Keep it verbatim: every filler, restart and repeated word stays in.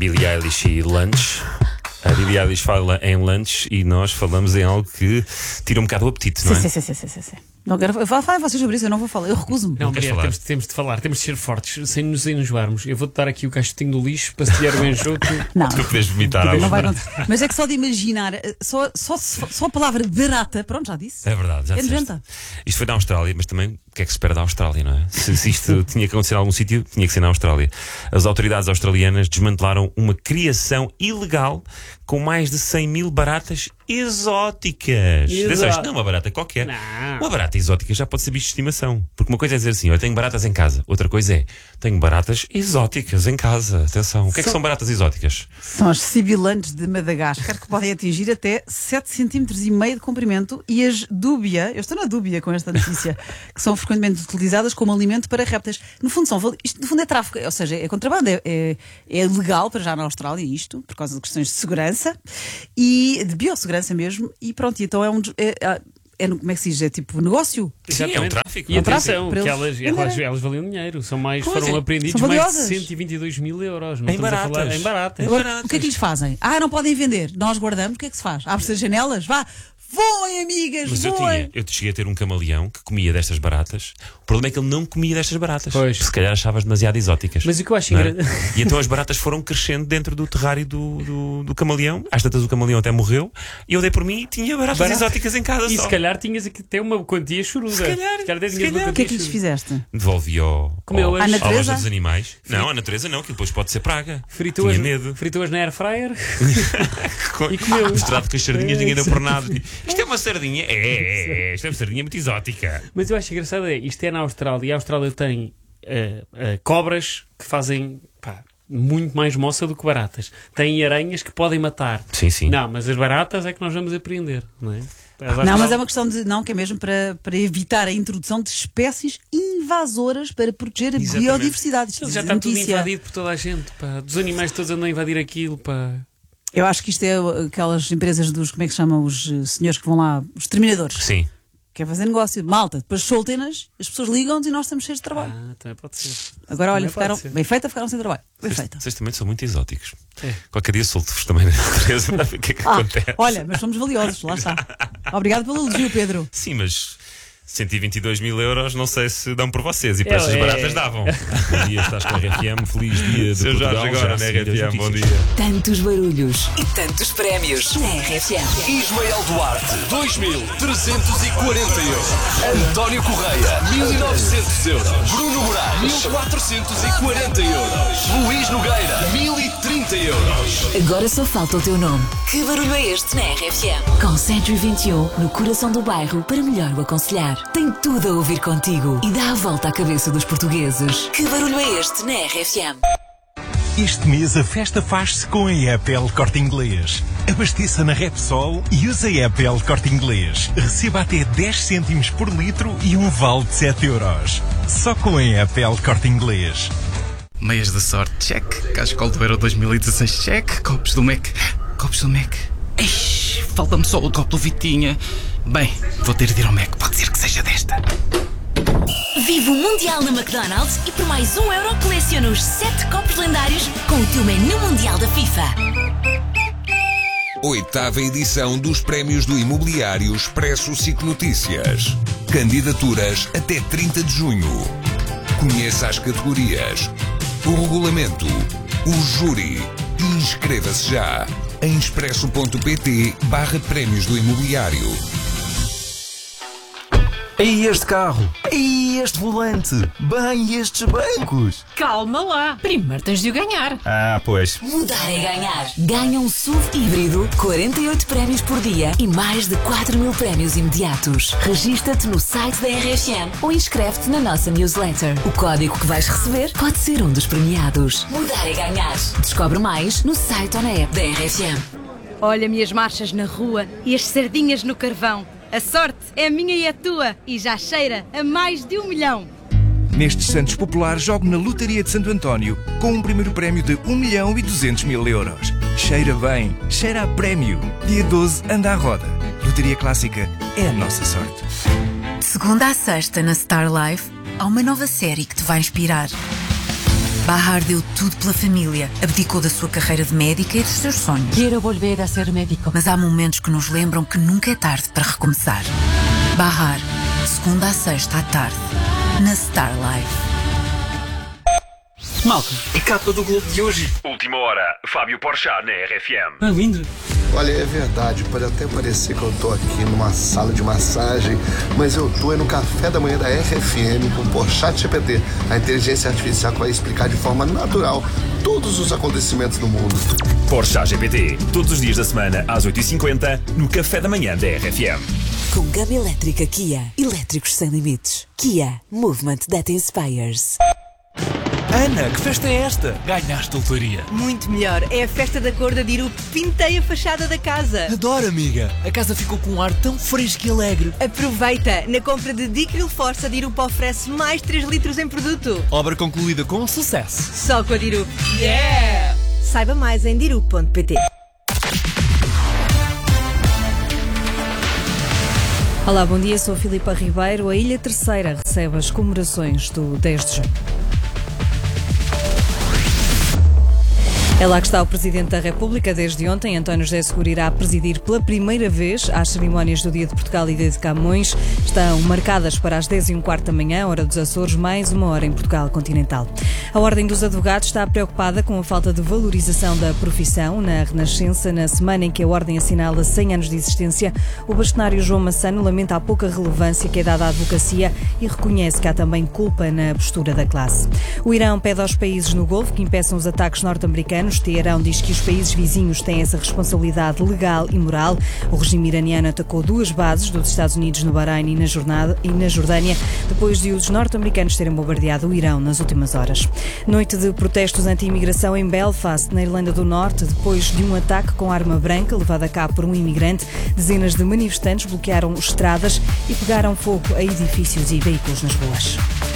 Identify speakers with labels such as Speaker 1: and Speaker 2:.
Speaker 1: Billie Eilish e lunch. A Billie Eilish fala em lunch e nós falamos em algo que tira um bocado o apetite, não é?
Speaker 2: Sim, sim, sim, sim, sim, sim. Não quero. Falem vocês sobre isso, eu não vou falar, eu recuso-me.
Speaker 3: Não,
Speaker 1: Não queres
Speaker 3: Maria,
Speaker 1: falar?
Speaker 3: temos, temos de falar, temos de ser fortes, sem nos enjoarmos. Eu vou-te dar aqui o caixotinho do lixo para se tiver o enjoo. Tu...
Speaker 2: Não.
Speaker 1: Tu podes vomitar à
Speaker 2: Não vai
Speaker 1: vontade.
Speaker 2: acontecer. Mas é que só de imaginar, só, só, só a palavra barata, pronto, já disse.
Speaker 1: É verdade, já
Speaker 2: É
Speaker 1: disseste.
Speaker 2: nojenta.
Speaker 1: Isto foi na Austrália, mas também o que é que se espera da Austrália, não é? Se, se isto tinha que acontecer em algum sítio, tinha que ser na Austrália. As autoridades australianas desmantelaram uma criação ilegal com mais de cem mil baratas exóticas.
Speaker 3: Exato.
Speaker 1: Atenção, isto não é uma barata qualquer.
Speaker 3: Não.
Speaker 1: Uma barata exótica já pode ser bicho de estimação. Porque uma coisa é dizer assim, olha, tenho baratas em casa. Outra coisa é, tenho baratas exóticas em casa. Atenção, o que é que
Speaker 2: São-
Speaker 1: são baratas exóticas?
Speaker 2: São as sibilantes de Madagascar que podem atingir até sete centímetros e meio de comprimento e as dúbia, eu estou na dúbia com esta notícia, que são frequentemente utilizadas como alimento para répteis. No fundo, são, val- isto no fundo é tráfico, ou seja, é contrabando, é, é, é legal para já na Austrália isto, por causa de questões de segurança e de biossegurança mesmo, e pronto, e então é um. des- É, é, é, como é que se diz? É tipo negócio.
Speaker 1: Sim, é um
Speaker 3: Exatamente.
Speaker 1: tráfico.
Speaker 3: E
Speaker 1: É um
Speaker 3: atenção,
Speaker 2: tráfico.
Speaker 3: que
Speaker 2: Para
Speaker 3: elas,
Speaker 2: eles
Speaker 3: elas,
Speaker 2: venderem.
Speaker 3: elas valiam dinheiro. São mais,
Speaker 1: Pois
Speaker 3: foram
Speaker 1: é.
Speaker 3: apreendidos
Speaker 2: São
Speaker 3: mais de
Speaker 2: valiosas.
Speaker 3: cento e vinte e dois mil euros. Não
Speaker 1: Em
Speaker 3: estamos a falar
Speaker 1: baratas.
Speaker 3: em baratas.
Speaker 1: Agora-
Speaker 2: Agora, o que é que lhes fazem? Ah, não podem vender. Nós guardamos, o que é que se faz? Abre-se as janelas? Vá! Voem, amigas!
Speaker 1: Mas eu
Speaker 2: voem!
Speaker 1: tinha, eu cheguei a ter um camaleão que comia destas baratas. O problema é que ele não comia destas baratas.
Speaker 3: Pois.
Speaker 1: Se calhar achavas demasiado exóticas.
Speaker 3: Mas o que eu acho
Speaker 1: não é?
Speaker 3: engra-
Speaker 1: E então as baratas foram crescendo dentro do terrário do, do, do camaleão. Às tantas o camaleão até morreu. E eu dei por mim e tinha baratas
Speaker 3: Barata.
Speaker 1: exóticas em casa
Speaker 3: E
Speaker 1: só.
Speaker 3: se calhar tinhas aqui até uma quantia choruda.
Speaker 1: Se calhar,
Speaker 3: até
Speaker 1: se
Speaker 3: tinhas uma
Speaker 1: calhar.
Speaker 2: O que é
Speaker 3: quantia
Speaker 2: que lhes
Speaker 3: choruda.
Speaker 2: fizeste?
Speaker 1: Devolvi ao,
Speaker 3: Comeu
Speaker 1: ao,
Speaker 3: as-
Speaker 2: À
Speaker 1: à
Speaker 2: natureza?
Speaker 1: loja dos animais. Não, à natureza não, que depois pode ser praga.
Speaker 3: Fritou-as
Speaker 1: Tinha medo.
Speaker 3: fritou-as na air fryer.
Speaker 1: Com-
Speaker 3: E comeu.
Speaker 1: Misturado com as sardinhas, ninguém deu por nada.
Speaker 3: Exato.
Speaker 1: Isto é uma sardinha? É, é, é. Isto é uma sardinha muito exótica.
Speaker 3: Mas eu acho engraçado é, isto é na Austrália e a Austrália tem eh, eh, cobras que fazem pá, muito mais moça do que baratas. Tem aranhas que podem matar.
Speaker 1: Sim, sim.
Speaker 3: Não, mas as baratas é que nós vamos apreender, não é?
Speaker 2: Não, mas é uma questão de. Não, que é mesmo para, para evitar a introdução de espécies invasoras para proteger a
Speaker 1: Exatamente.
Speaker 2: biodiversidade. Isto
Speaker 3: Já
Speaker 2: diz
Speaker 3: está
Speaker 2: a
Speaker 3: tudo
Speaker 2: notícia.
Speaker 3: invadido por toda a gente. Pá. Dos animais todos andam a invadir aquilo. Pá.
Speaker 2: Eu acho que isto é aquelas empresas dos. Como é que se chamam? Os eh, senhores que vão lá, os exterminadores.
Speaker 1: Sim.
Speaker 2: Quer fazer negócio. Malta, depois soltem-nas, as pessoas ligam-nos e nós estamos cheios de trabalho.
Speaker 3: Ah, também pode ser.
Speaker 2: Agora, olha,
Speaker 3: Também
Speaker 2: ficaram.
Speaker 3: pode ser.
Speaker 2: Bem feita, ficaram sem trabalho. Bem
Speaker 1: Vocês,
Speaker 2: feita.
Speaker 1: vocês também são muito exóticos.
Speaker 3: É.
Speaker 1: Qualquer dia solto-vos também na natureza para ver o que é que
Speaker 2: Ah,
Speaker 1: acontece.
Speaker 2: olha, mas somos valiosos, lá está. Obrigado pelo elogio, Pedro.
Speaker 1: Sim, mas cento e vinte e dois mil euros não sei se dão por vocês e para
Speaker 3: É,
Speaker 1: estas
Speaker 3: é.
Speaker 1: baratas davam. Bom dia, estás com a R F M. Feliz dia de
Speaker 4: Seu
Speaker 1: Portugal.
Speaker 4: Jorge agora
Speaker 1: Já a
Speaker 4: na
Speaker 1: seguir
Speaker 4: R F M,
Speaker 1: as
Speaker 4: bom
Speaker 1: notícias.
Speaker 4: dia.
Speaker 5: Tantos barulhos e tantos prémios na R F M.
Speaker 6: Ismael Duarte, dois mil trezentos e quarenta euros. António Correia, mil e novecentos euros. Bruno Moraes, mil quatrocentos e quarenta euros. Luís Nogueira, mil e trinta euros.
Speaker 5: Agora só falta o teu nome. Que barulho é este na R F M? Com Century vinte e um, no coração do bairro, para melhor o aconselhar. Tem tudo a ouvir contigo e dá a volta à cabeça dos portugueses. Que barulho é este na R F M?
Speaker 7: Este mês a festa faz-se com a E P L Corte Inglês. Abasteça na Repsol e use a E P L Corte Inglês. Receba até dez cêntimos por litro e um vale de sete euros. Só com a E P L Corte Inglês.
Speaker 8: Meias da sorte, check. Cascol do Euro dois mil e dezasseis, check. Copos do Mac, copos do Mac. Eish, falta-me só o copo do Vitinha. Bem, vou ter de ir ao Mac, pode ser que seja desta.
Speaker 9: Vive o Mundial na McDonald's e por mais um euro coleciona os sete copos lendários com o teu menu mundial da FIFA.
Speaker 6: Oitava edição dos Prémios do Imobiliário Expresso SIC Notícias. Candidaturas até trinta de junho. Conheça as categorias, o regulamento, o júri e inscreva-se já em expresso.pt barra Prémios do Imobiliário.
Speaker 10: E este carro? E este volante? Bem, estes bancos?
Speaker 11: Calma lá, primeiro tens de o ganhar.
Speaker 10: Ah, pois.
Speaker 5: Mudar é ganhar. Ganha um S U V híbrido, quarenta e oito prémios por dia e mais de quatro mil prémios imediatos. Regista-te no site da R F M ou inscreve-te na nossa newsletter. O código que vais receber pode ser um dos premiados. Mudar é ganhar. Descobre mais no site ou na app da R F M.
Speaker 11: Olha-me as marchas na rua e as sardinhas no carvão. A sorte é minha e a tua e já cheira a mais de um milhão.
Speaker 12: Nestes Santos Populares jogo na Lotaria de Santo António com um primeiro prémio de um milhão e duzentos mil euros. Cheira bem, cheira a prémio. Dia doze, anda à roda. Lotaria Clássica é a nossa sorte.
Speaker 13: De segunda à sexta na Star Life, há uma nova série que te vai inspirar.
Speaker 4: Bahar deu tudo pela família, abdicou da sua carreira de médica e dos seus sonhos.
Speaker 13: Quero volver a ser médico.
Speaker 4: Mas há momentos que nos lembram que nunca é tarde para recomeçar. Bahar, segunda a sexta à tarde, na Star Life.
Speaker 14: Malta, a capa do Globo de hoje.
Speaker 15: Última hora, Fábio Porchat na R F M.
Speaker 14: Ah, lindo.
Speaker 16: Olha, é verdade, pode até parecer que eu tô aqui numa sala de massagem, mas eu tô é no café da manhã da R F M com o Porchat G P T, a inteligência artificial que vai explicar de forma natural todos os acontecimentos do mundo.
Speaker 15: Porchat G P T, todos os dias da semana às oito e cinquenta no café da manhã da R F M.
Speaker 5: Com gama elétrica Kia, elétricos sem limites. Kia, movement that inspires.
Speaker 10: Ana, que festa é esta? Ganhaste a lotaria.
Speaker 17: Muito melhor, é a festa da cor da Dirup. Pintei a fachada da casa.
Speaker 10: Adoro, amiga. A casa ficou com um ar tão fresco e alegre.
Speaker 17: Aproveita! Na compra de Dicril Force, a Dirup oferece mais três litros em produto.
Speaker 10: Obra concluída com sucesso.
Speaker 17: Só com a Dirup. Yeah! Saiba mais em dirup ponto pt.
Speaker 18: Olá, bom dia, sou a Filipa Ribeiro. A Ilha Terceira recebe as comemorações do dez de junho. É lá que está o Presidente da República desde ontem. António José Seguro irá presidir pela primeira vez às cerimónias do Dia de Portugal e Dia de Camões. Estão marcadas para as dez e um quarto da manhã, hora dos Açores, mais uma hora em Portugal continental. A Ordem dos Advogados está preocupada com a falta de valorização da profissão. Na Renascença, na semana em que a Ordem assinala cem anos de existência, o bastonário João Massano lamenta a pouca relevância que é dada à advocacia e reconhece que há também culpa na postura da classe. O Irão pede aos países no Golfo que impeçam os ataques norte-americanos. Teherão diz que os países vizinhos têm essa responsabilidade legal e moral. O regime iraniano atacou duas bases dos Estados Unidos no Bahrein e na, jornada, e na Jordânia, depois de os norte-americanos terem bombardeado o Irão nas últimas horas. Noite de protestos anti-imigração em Belfast, na Irlanda do Norte, depois de um ataque com arma branca levado a cabo por um imigrante. Dezenas de manifestantes bloquearam estradas e pegaram fogo a edifícios e veículos nas ruas.